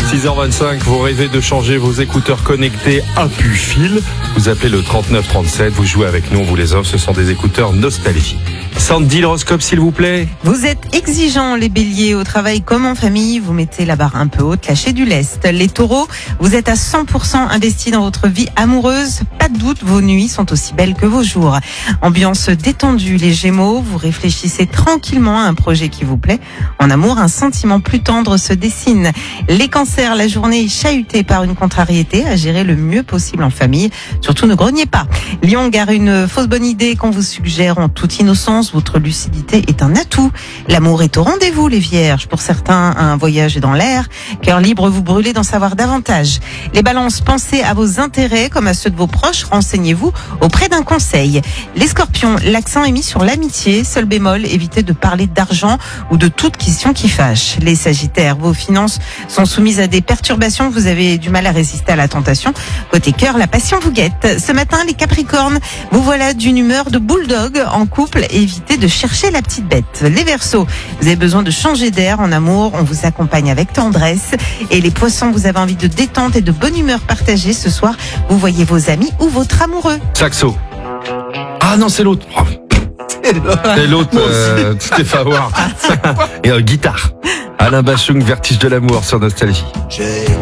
6h25, vous rêvez de changer vos écouteurs connectés à pu-fil. Vous appelez le 3937, vous jouez avec nous, on vous les offre. Ce sont des écouteurs Nostalgie. Sandy, l'horoscope, s'il vous plaît. Vous êtes exigeants, les béliers, au travail comme en famille. Vous mettez la barre un peu haute, lâchez du lest. Les taureaux, vous êtes à 100% investis dans votre vie amoureuse. Pas de doute, vos nuits sont aussi belles que vos jours. Ambiance détendue, les gémeaux. Vous réfléchissez tranquillement à un projet qui vous plaît. En amour, un sentiment plus tendre se dessine. Les cancers, la journée est chahutée par une contrariété à gérer le mieux possible en famille. Surtout, ne grognez pas. Lion, gare une fausse bonne idée qu'on vous suggère en toute innocence. Votre lucidité est un atout. L'amour est au rendez-vous, les vierges. Pour certains, un voyage est dans l'air. Cœur libre, vous brûlez d'en savoir davantage. Les balances, pensez à vos intérêts comme à ceux de vos proches. Renseignez-vous auprès d'un conseil. Les scorpions, l'accent est mis sur l'amitié. Seul bémol, évitez de parler d'argent ou de toute question qui fâche. Les sagittaires, vos finances sont soumises à des perturbations. Vous avez du mal à résister à la tentation. Côté cœur, la passion vous guette. Ce matin, les capricornes, vous voilà d'une humeur de bulldog en couple. Évitez de chercher la petite bête. Les Verseaux, vous avez besoin de changer d'air en amour. On vous accompagne avec tendresse. Et les poissons, vous avez envie de détente et de bonne humeur partagée. Ce soir, vous voyez vos amis ou votre amoureux. Saxo. Ah non, c'est l'autre. Oh. C'est l'autre, Stéphane Ward. Et guitare. Alain Bachung, Vertige de l'amour sur Nostalgie.